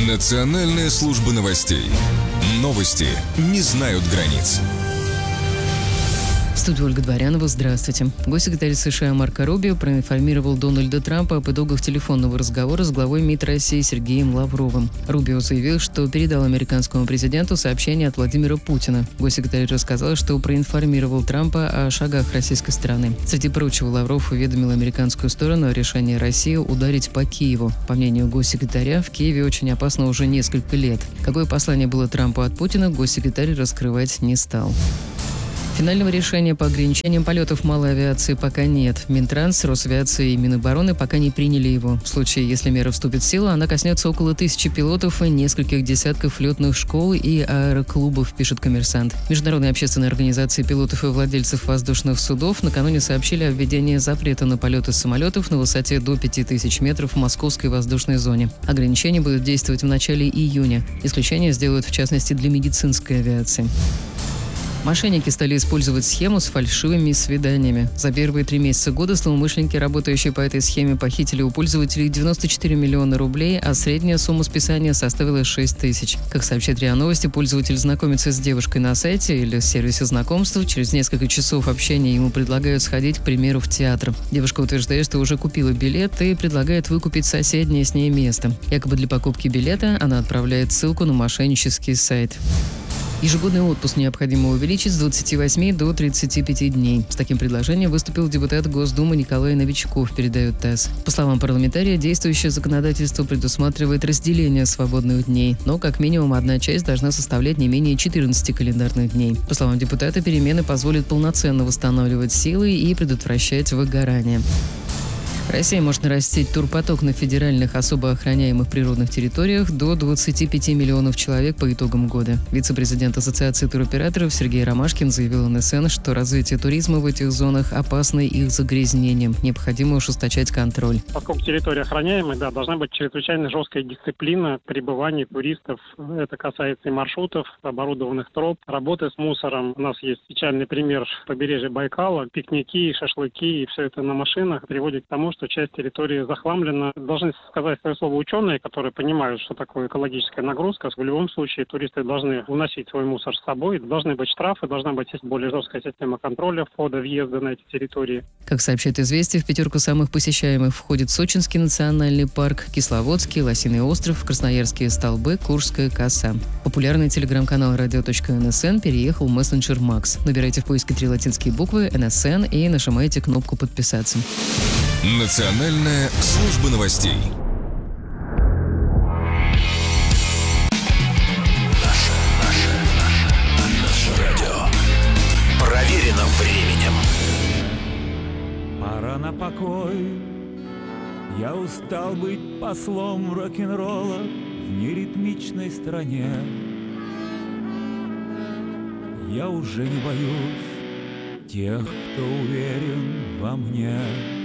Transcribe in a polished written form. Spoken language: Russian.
Национальная служба новостей. Новости не знают границ. В студии Ольга Дворянова. Здравствуйте. Госсекретарь США Марко Рубио проинформировал Дональда Трампа об итогах телефонного разговора с главой МИД России Сергеем Лавровым. Рубио заявил, что передал американскому президенту сообщение от Владимира Путина. Госсекретарь рассказал, что проинформировал Трампа о шагах российской стороны. Среди прочего, Лавров уведомил американскую сторону о решении России ударить по Киеву. По мнению госсекретаря, в Киеве очень опасно уже несколько лет. Какое послание было Трампу от Путина, госсекретарь раскрывать не стал. Финального решения по ограничениям полетов малой авиации пока нет. Минтранс, Росавиация и Минобороны пока не приняли его. В случае, если мера вступит в силу, она коснется около 1000 пилотов и нескольких десятков летных школ и аэроклубов, пишет «Коммерсант». Международные общественные организации пилотов и владельцев воздушных судов накануне сообщили о введении запрета на полеты самолетов на высоте до 5000 метров в московской воздушной зоне. Ограничения будут действовать в начале июня. Исключения сделают, в частности, для медицинской авиации. Мошенники стали использовать схему с фальшивыми свиданиями. За первые 3 месяца года злоумышленники, работающие по этой схеме, похитили у пользователей 94 миллиона рублей, а средняя сумма списания составила 6 тысяч. Как сообщает РИА Новости, пользователь знакомится с девушкой на сайте или в сервисе знакомств. Через несколько часов общения ему предлагают сходить, к примеру, в театр. Девушка утверждает, что уже купила билет и предлагает выкупить соседнее с ней место. Якобы для покупки билета она отправляет ссылку на мошеннический сайт. Ежегодный отпуск необходимо увеличить с 28 до 35 дней. С таким предложением выступил депутат Госдумы Николай Новичков, передает ТАСС. По словам парламентария, действующее законодательство предусматривает разделение свободных дней, но как минимум одна часть должна составлять не менее 14 календарных дней. По словам депутата, перемены позволят полноценно восстанавливать силы и предотвращать выгорание. Россия может нарастить турпоток на федеральных особо охраняемых природных территориях до 25 миллионов человек по итогам года. Вице-президент Ассоциации туроператоров Сергей Ромашкин заявил НСН, что развитие туризма в этих зонах опасно их загрязнением. Необходимо ужесточать контроль. Поскольку территория охраняемая, должна быть чрезвычайно жесткая дисциплина пребывания туристов. Это касается и маршрутов, оборудованных троп, работы с мусором. У нас есть печальный пример побережья Байкала. Пикники, шашлыки и все это на машинах приводит к тому, что часть территории захламлена. Должны сказать свое слово ученые, которые понимают, что такое экологическая нагрузка. В любом случае туристы должны уносить свой мусор с собой. Должны быть штрафы, должна быть более жесткая система контроля входа-въезда на эти территории. Как сообщает «Известия», в 5 самых посещаемых входит Сочинский национальный парк, Кисловодский, Лосиный остров, Красноярские столбы, Куршская коса. Популярный телеграм-канал radio.nsn переехал в мессенджер Макс. Набирайте в поиске 3 латинские буквы «НСН» и нажимайте кнопку «Подписаться». Национальная служба новостей. Наше радио. Проверено временем. Пора на покой. Я устал быть послом рок-н-ролла в неритмичной стране. Я уже не боюсь тех, кто уверен во мне.